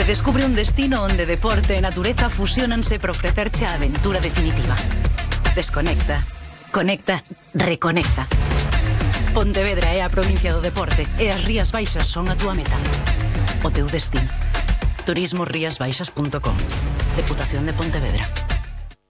Redescubre un destino onde deporte e natureza fusionanse para ofrecerche a aventura definitiva. Desconecta, conecta, reconecta. Pontevedra é a provincia do deporte e as Rías Baixas son a túa meta. O teu destino. turismosriasbaixas.com. Deputación de Pontevedra.